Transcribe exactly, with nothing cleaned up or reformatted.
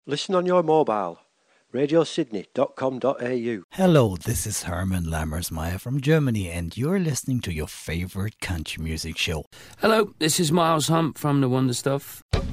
Listen on your mobile. radio sydney dot com dot a u. Hello, this is Herman Lammersmeyer from Germany, and you're listening to your favorite country music show. Hello, this is Miles Hunt from The Wonder Stuff.